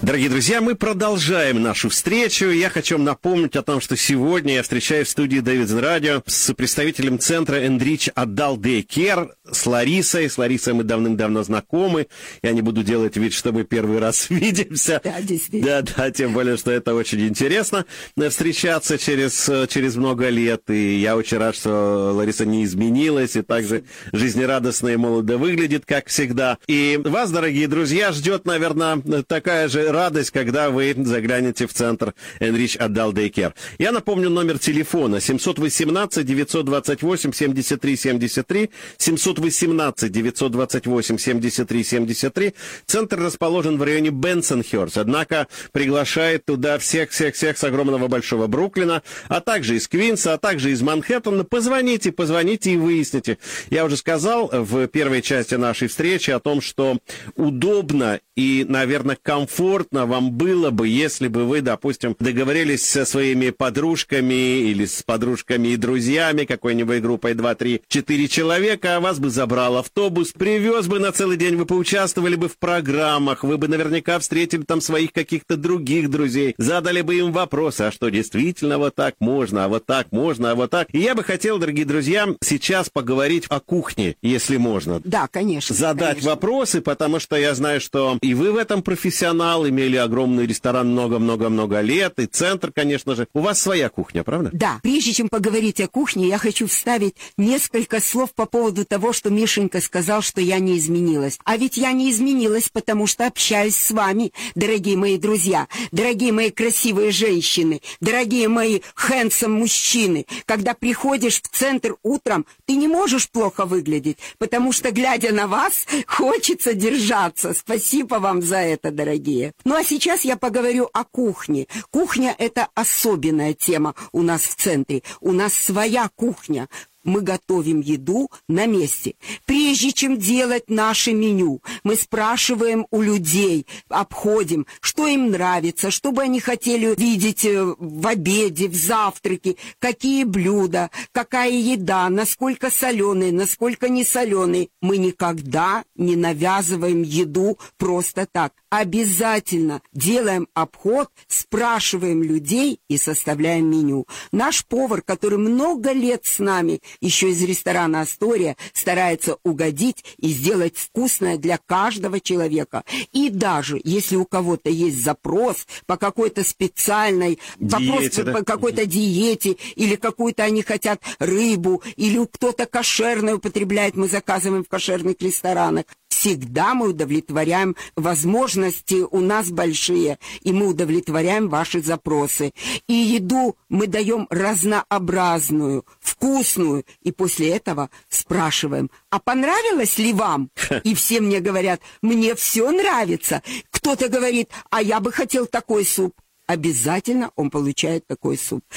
Дорогие друзья, мы продолжаем нашу встречу. Я хочу вам напомнить о том, что сегодня я встречаюсь в студии Davidson Radio с представителем центра Enrich Adult Day Care, с Ларисой. С Ларисой мы давным-давно знакомы. Я не буду делать вид, что мы первый раз видимся. Да, действительно. Да, тем более, что это очень интересно встречаться через много лет. И я очень рад, что Лариса не изменилась и также жизнерадостно и молодо выглядит, как всегда. И вас, дорогие друзья, ждет, наверное, такая же радость, когда вы заглянете в центр Enrich Adult Day Care. Я напомню номер телефона 718-928-73-73, 718-928-73-73. Центр расположен в районе Бенсонхёрст, однако приглашает туда всех с огромного большого Бруклина, а также из Квинса, а также из Манхэттена. Позвоните и выясните. Я уже сказал в первой части нашей встречи о том, что удобно и, наверное, комфортно вам было бы, если бы вы, допустим, договорились со своими подружками или с подружками и друзьями, какой-нибудь группой 2, 3, 4 человека, а вас бы забрал автобус, привез бы на целый день, вы поучаствовали бы в программах, вы бы наверняка встретили там своих каких-то других друзей, задали бы им вопросы, а что, действительно вот так можно, а вот так можно, а вот так. И я бы хотел, дорогие друзья, сейчас поговорить о кухне, если можно. Да, конечно. Задать вопросы, потому что я знаю, что и вы в этом профессионал, имели огромный ресторан много-много-много лет, и центр, конечно же. У вас своя кухня, правда? Да. Прежде чем поговорить о кухне, я хочу вставить несколько слов по поводу того, что Мишенька сказал, что я не изменилась. А ведь я не изменилась, потому что общаюсь с вами, дорогие мои друзья, дорогие мои красивые женщины, дорогие мои хэнсом мужчины. Когда приходишь в центр утром, ты не можешь плохо выглядеть, потому что, глядя на вас, хочется держаться. Спасибо вам за это, дорогие. Ну а сейчас я поговорю о кухне. Кухня – это особенная тема у нас в центре. У нас своя кухня. Мы готовим еду на месте. Прежде чем делать наше меню, мы спрашиваем у людей, обходим, что им нравится, что бы они хотели видеть в обеде, в завтраке, какие блюда, какая еда, насколько соленые, насколько не соленые. Мы никогда не навязываем еду просто так. Обязательно делаем обход, спрашиваем людей и составляем меню. Наш повар, который много лет с нами, еще из ресторана «Астория», старается угодить и сделать вкусное для каждого человека. И даже если у кого-то есть запрос по какой-то специальной диете, по какой-то диете, или какую-то они хотят рыбу, или кто-то кошерное употребляет, мы заказываем в кошерных ресторанах. Всегда мы удовлетворяем, возможности у нас большие, и мы удовлетворяем ваши запросы. И еду мы даем разнообразную, вкусную, и после этого спрашиваем, а понравилось ли вам? И все мне говорят, мне все нравится. Кто-то говорит, а я бы хотел такой суп. Обязательно он получает такой суп.